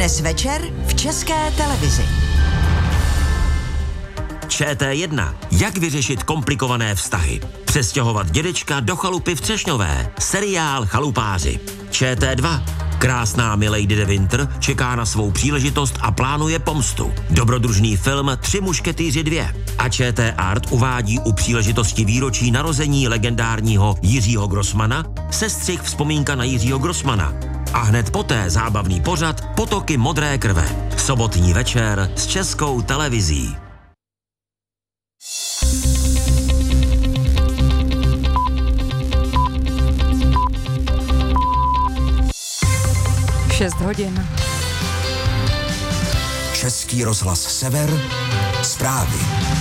Dnes večer v České televizi. ČT1. Jak vyřešit komplikované vztahy? Přestěhovat dědečka do chalupy v Třešňové. Seriál Chalupáři. ČT2. Krásná milady de Winter čeká na svou příležitost a plánuje pomstu. Dobrodružný film 3 mušketýři 2. A ČT Art uvádí u příležitosti výročí narození legendárního Jiřího Grossmana sestřih vzpomínka na Jiřího Grossmana. A hned poté zábavný pořad Potoky modré krve. Sobotní večer s Českou televizí. Šest hodin. Český rozhlas Sever. Zprávy.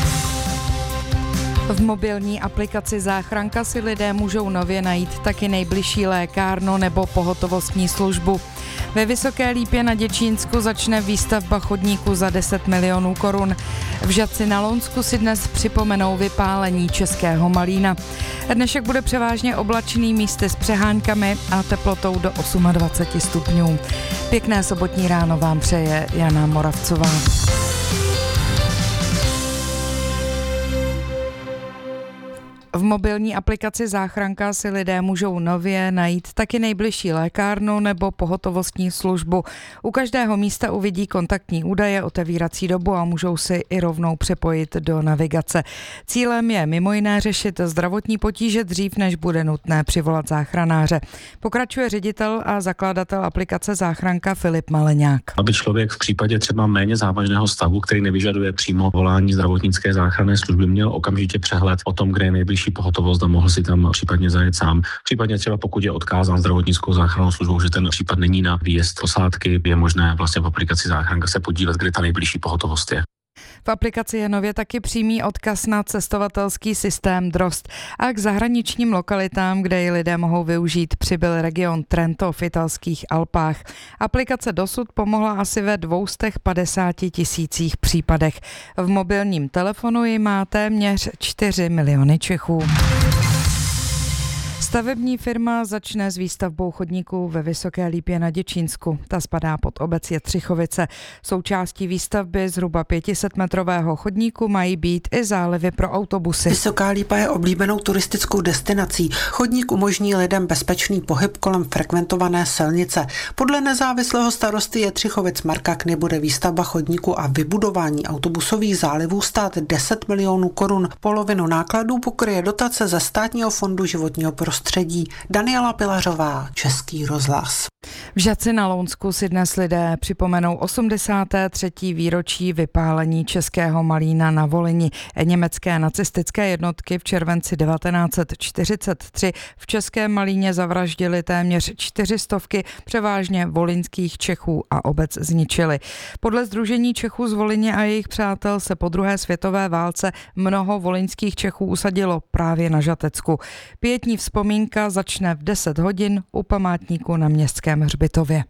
V mobilní aplikaci Záchranka si lidé můžou nově najít taky nejbližší lékárnu nebo pohotovostní službu. Ve Vysoké Lípě na Děčínsku začne výstavba chodníku za 10 milionů korun. V Žatci na Lounsku si dnes připomenou vypálení českého malína. Dnešek bude převážně oblačný, místy s přeháňkami a teplotou do 28 stupňů. Pěkné sobotní ráno vám přeje Jana Moravcová. V mobilní aplikaci Záchranka si lidé můžou nově najít taky nejbližší lékárnu nebo pohotovostní službu. U každého místa uvidí kontaktní údaje, otevírací dobu a můžou si i rovnou připojit do navigace. Cílem je mimo jiné řešit zdravotní potíže dřív, než bude nutné přivolat záchranáře. Pokračuje ředitel a zakladatel aplikace Záchranka Filip Maleňák. Aby člověk v případě třeba méně závažného stavu, který nevyžaduje přímo volání zdravotnické záchranné služby, měl okamžitě přehled o tom, kde je nejbližší pohotovost a mohl si tam případně zajet sám. Případně třeba pokud je odkázán zdravotnickou záchrannou službou, že ten případ není na výjezd posádky, je možné vlastně v aplikaci Záchranka se podívat, kde ta nejbližší pohotovost je. V aplikaci je nově taky přímý odkaz na cestovatelský systém Drozd a k zahraničním lokalitám, kde ji lidé mohou využít, přibyl region Trento v italských Alpách. Aplikace dosud pomohla asi ve 250 000 případech. V mobilním telefonu ji má téměř 4 miliony Čechů. Stavební firma začne s výstavbou chodníků ve Vysoké Lípě na Děčínsku. Ta spadá pod obec Jetřichovice. Součástí výstavby zhruba 500metrového chodníku mají být i zálivy pro autobusy. Vysoká Lípa je oblíbenou turistickou destinací. Chodník umožní lidem bezpečný pohyb kolem frekventované silnice. Podle nezávislého starosty Jetřichovic Marka Kny bude výstavba chodníku a vybudování autobusových zálivů stát 10 milionů korun. Polovinu nákladů pokryje dotace ze Státního fondu životního prostředí. Daniela Pilařová, Český rozhlas. V Žatci na Lounsku si dnes lidé připomenou 83. výročí vypálení českého malína na Volyni. Německé nacistické jednotky v červenci 1943 v českém Malíně zavraždili téměř 400, převážně volyňských Čechů a obec zničili. Podle Sdružení Čechů z Volyně a jejich přátel se po druhé světové válce mnoho volyňských Čechů usadilo právě na Žatecku. Pietní vzpomínka začne v 10 hodin u památníku na Městském hřbitově.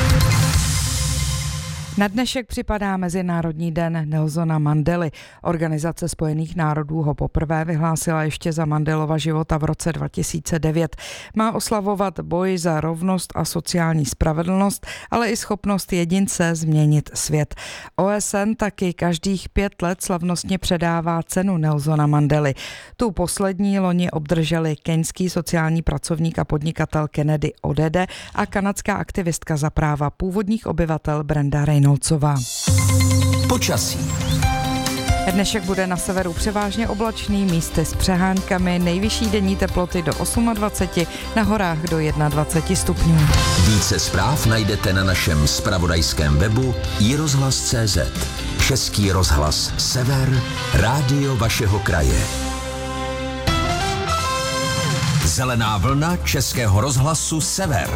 Na dnešek připadá Mezinárodní den Nelsona Mandely. Organizace Spojených národů ho poprvé vyhlásila ještě za Mandelova života v roce 2009. Má oslavovat boj za rovnost a sociální spravedlnost, ale i schopnost jedince změnit svět. OSN taky každých 5 let slavnostně předává cenu Nelsona Mandely. Tu poslední loni obdrželi keňský sociální pracovník a podnikatel Kennedy Odede a kanadská aktivistka za práva původních obyvatel Brenda Reynoldsová. Počasí. Dnešek bude na severu převážně oblačný, místy s přeháňkami, nejvyšší denní teploty do 28, na horách do 21 stupňů. Více zpráv najdete na našem zpravodajském webu iRozhlas.cz. Český rozhlas Sever, rádio vašeho kraje. Zelená vlna Českého rozhlasu Sever.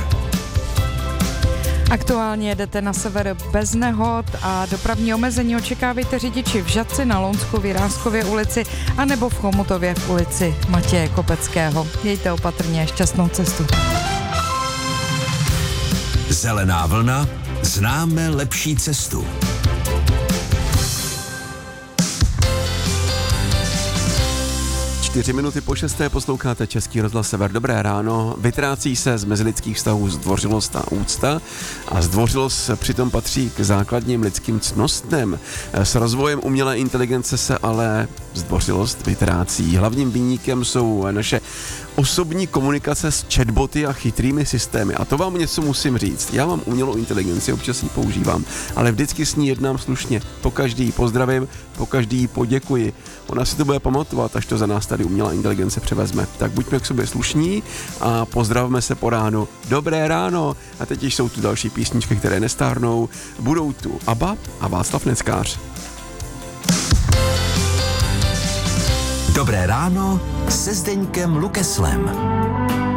Aktuálně jedete na sever bez nehod a dopravní omezení očekávejte řidiči v Žatci na Lounsku, v Jiráskově ulici a nebo v Chomutově v ulici Matěje Kopeckého. Mějte opatrně, šťastnou cestu. Zelená vlna, známe lepší cestu. 4 minuty po 6. posloucháte Český rozhlas Sever. Dobré ráno. Vytrácí se z mezilidských vztahů zdvořilost a úcta a zdvořilost přitom patří k základním lidským ctnostem. S rozvojem umělé inteligence se ale zdvořilost vytrácí. Hlavním viníkem jsou naše osobní komunikace s chatboty a chytrými systémy. A to vám něco musím říct. Já mám umělou inteligenci, občas ji používám, ale vždycky s ní jednám slušně. Pokaždý ji pozdravím, pokaždý ji poděkuji. Ona si to bude pamatovat, až to za nás tady umělá inteligence převezme. Tak buďme k sobě slušní a pozdravme se po ránu. Dobré ráno! A teď jsou tu další písničky, které nestárnou. Budou tu ABBA a Václav Neckář. Dobré ráno se Zdeňkem Lukeslem.